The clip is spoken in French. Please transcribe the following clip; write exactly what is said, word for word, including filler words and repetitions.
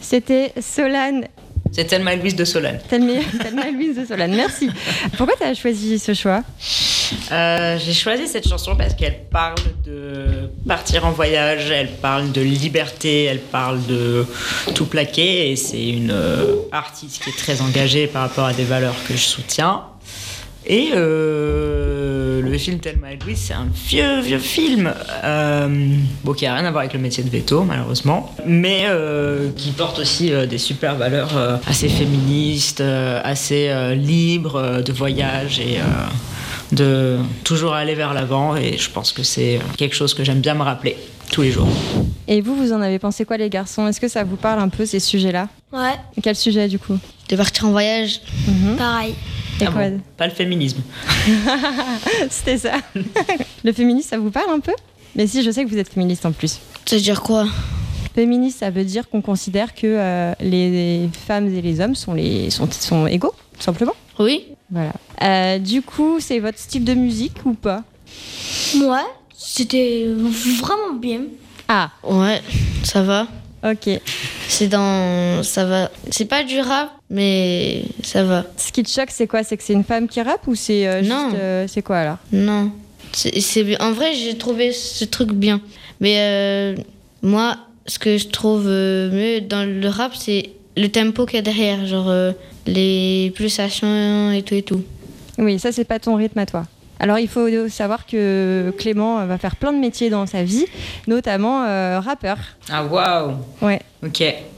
C'était Solane. C'est Thelma et Louise de Solane. Thelma, Thelma et Louise de Solane, merci. Pourquoi tu as choisi ce choix ? euh, J'ai choisi cette chanson parce qu'elle parle de partir en voyage, elle parle de liberté, elle parle de tout plaquer. Et c'est une euh, artiste qui est très engagée par rapport à des valeurs que je soutiens. Et euh, le film Thelma et Louise, c'est un vieux, vieux film euh, bon, qui n'a rien à voir avec le métier de veto, malheureusement, mais euh, qui porte aussi euh, des super valeurs euh, assez féministes, euh, assez euh, libres, euh, de voyage et euh, de toujours aller vers l'avant. Et je pense que c'est quelque chose que j'aime bien me rappeler tous les jours. Et vous, vous en avez pensé quoi, les garçons ? Est-ce que ça vous parle un peu, ces sujets-là ? Ouais. Quel sujet, du coup ? De partir en voyage. Mm-hmm. Pareil. Et Ah quoi bon, pas le féminisme. C'était ça. Le féminisme, ça vous parle un peu ? Mais si, je sais que vous êtes féministe en plus. Ça veut dire quoi ? Féministe, ça veut dire qu'on considère que euh, les femmes et les hommes sont, les, sont, sont égaux, tout simplement. Oui. Voilà. Euh, du coup, c'est votre style de musique ou pas ? Ouais, c'était vraiment bien. Ah, Ouais, ça va. ok. C'est dans... Ça va. C'est pas du rap, mais ça va. Ce qui te choque, c'est quoi ? C'est que c'est une femme qui rappe ou c'est euh, juste... Non. euh, c'est quoi alors ? Non. C'est, c'est... En vrai, j'ai trouvé ce truc bien. Mais euh, moi, ce que je trouve euh, mieux dans le rap, c'est le tempo qu'il y a derrière. Genre euh, les pulsations et tout et tout. Oui, ça, c'est pas ton rythme à toi. Alors, il faut savoir que Clément va faire plein de métiers dans sa vie, notamment euh, rappeur. Ah waouh. Ouais. Ok.